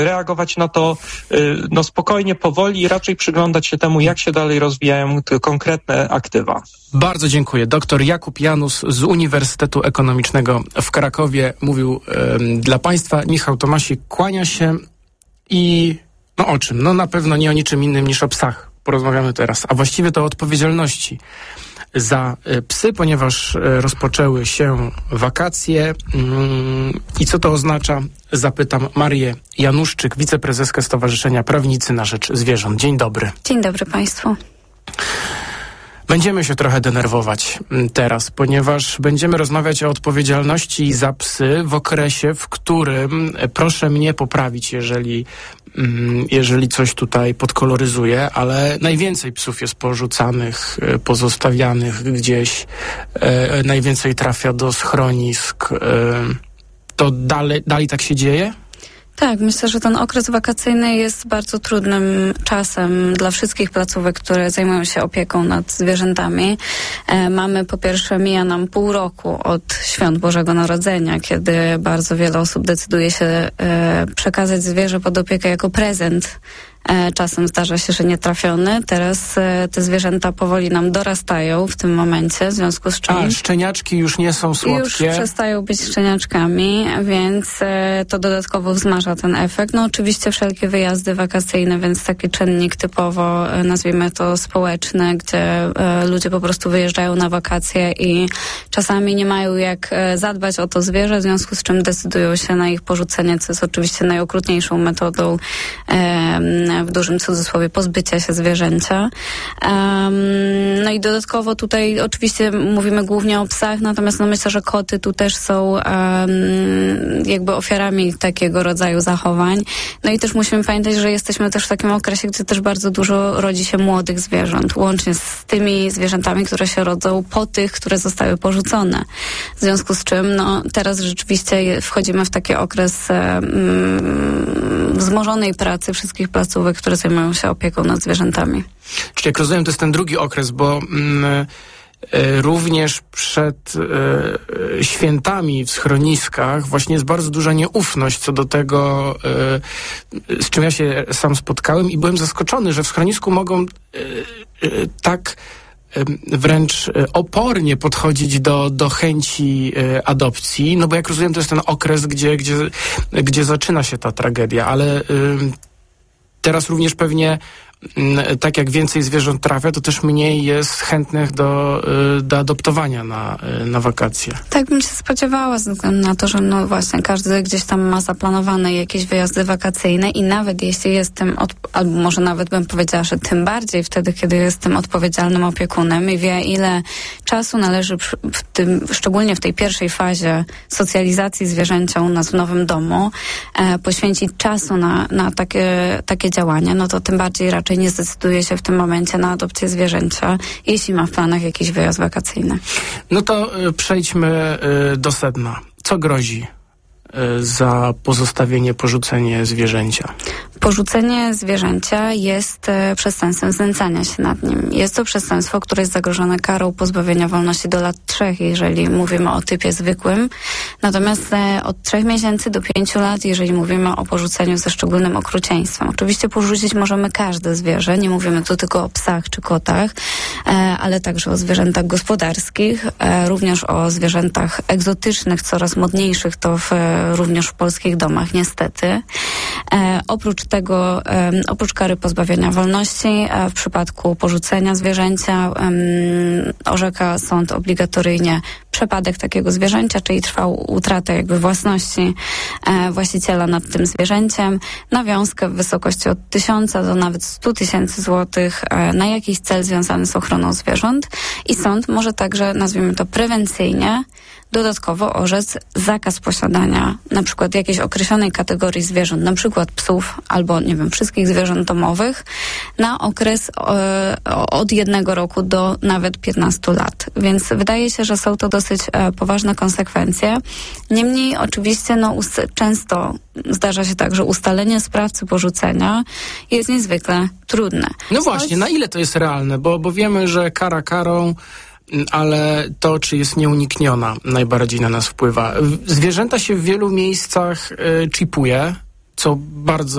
reagować na to spokojnie, powoli i raczej przyglądać się temu, jak się dalej rozwijają te konkretne aktywa. Bardzo dziękuję. Doktor Jakub Janus z Uniwersytetu Ekonomicznego w Krakowie mówił dla Państwa. Michał Tomasik kłania się i o czym? Na pewno nie o niczym innym niż o psach porozmawiamy teraz, a właściwie to o odpowiedzialności za psy, ponieważ rozpoczęły się wakacje. I co to oznacza? Zapytam Marię Januszczyk, wiceprezeskę Stowarzyszenia Prawnicy na Rzecz Zwierząt. Dzień dobry. Dzień dobry Państwu. Będziemy się trochę denerwować teraz, ponieważ będziemy rozmawiać o odpowiedzialności za psy w okresie, w którym, proszę mnie poprawić, jeżeli coś tutaj podkoloryzuję, ale najwięcej psów jest porzucanych, pozostawianych gdzieś, najwięcej trafia do schronisk. To dalej tak się dzieje? Tak, myślę, że ten okres wakacyjny jest bardzo trudnym czasem dla wszystkich placówek, które zajmują się opieką nad zwierzętami. Po pierwsze, mija nam pół roku od świąt Bożego Narodzenia, kiedy bardzo wiele osób decyduje się przekazać zwierzę pod opiekę jako prezent. Czasem zdarza się, że nietrafiony. Teraz te zwierzęta powoli nam dorastają w tym momencie, w związku z czym... szczeniaczki już nie są słodkie. Już przestają być szczeniaczkami, więc to dodatkowo wzmaża ten efekt. Oczywiście wszelkie wyjazdy wakacyjne, więc taki czynnik typowo, nazwijmy to społeczny, gdzie ludzie po prostu wyjeżdżają na wakacje i czasami nie mają jak zadbać o to zwierzę, w związku z czym decydują się na ich porzucenie, co jest oczywiście najokrutniejszą metodą w dużym cudzysłowie pozbycia się zwierzęcia. I dodatkowo tutaj oczywiście mówimy głównie o psach, natomiast myślę, że koty tu też są jakby ofiarami takiego rodzaju zachowań. I też musimy pamiętać, że jesteśmy też w takim okresie, gdzie też bardzo dużo rodzi się młodych zwierząt, łącznie z tymi zwierzętami, które się rodzą po tych, które zostały porzucone. W związku z czym teraz rzeczywiście wchodzimy w taki okres wzmożonej pracy wszystkich placówek, które zajmują się opieką nad zwierzętami. Czyli jak rozumiem, to jest ten drugi okres, bo również przed świętami w schroniskach właśnie jest bardzo duża nieufność co do tego, z czym ja się sam spotkałem i byłem zaskoczony, że w schronisku mogą tak wręcz opornie podchodzić do chęci adopcji, bo jak rozumiem, to jest ten okres, gdzie zaczyna się ta tragedia, ale teraz również pewnie tak jak więcej zwierząt trafia, to też mniej jest chętnych do adoptowania na wakacje. Tak bym się spodziewała, ze względu na to, że właśnie każdy gdzieś tam ma zaplanowane jakieś wyjazdy wakacyjne i nawet jeśli jest tym, albo może nawet bym powiedziała, że tym bardziej wtedy, kiedy jest tym odpowiedzialnym opiekunem i wie, ile czasu należy szczególnie w tej pierwszej fazie socjalizacji zwierzęcia u nas w nowym domu, poświęcić czasu na takie działania, to tym bardziej raczej nie zdecyduje się w tym momencie na adopcję zwierzęcia, jeśli ma w planach jakiś wyjazd wakacyjny. To przejdźmy do sedna. Co grozi za pozostawienie, porzucenie zwierzęcia? Porzucenie zwierzęcia jest przestępstwem znęcania się nad nim. Jest to przestępstwo, które jest zagrożone karą pozbawienia wolności do lat 3, jeżeli mówimy o typie zwykłym. Natomiast od 3 miesięcy do 5 lat, jeżeli mówimy o porzuceniu ze szczególnym okrucieństwem. Oczywiście porzucić możemy każde zwierzę. Nie mówimy tu tylko o psach czy kotach, ale także o zwierzętach gospodarskich, również o zwierzętach egzotycznych, coraz modniejszych, to również w polskich domach niestety. Oprócz tego, oprócz kary pozbawienia wolności, w przypadku porzucenia zwierzęcia orzeka sąd obligatoryjnie przepadek takiego zwierzęcia, czyli trwałą utratę własności właściciela nad tym zwierzęciem, nawiązkę w wysokości od 1000 do nawet 100 000 złotych na jakiś cel związany z ochroną zwierząt i sąd może także, nazwijmy to prewencyjnie, dodatkowo orzec zakaz posiadania na przykład jakiejś określonej kategorii zwierząt, na przykład psów albo, wszystkich zwierząt domowych na okres od 1 roku do nawet 15 lat. Więc wydaje się, że są to dosyć poważne konsekwencje. Niemniej oczywiście często zdarza się tak, że ustalenie sprawcy porzucenia jest niezwykle trudne. Właśnie, na ile to jest realne? Bo wiemy, że kara karą, ale to, czy jest nieunikniona, najbardziej na nas wpływa. Zwierzęta się w wielu miejscach chipuje, co bardzo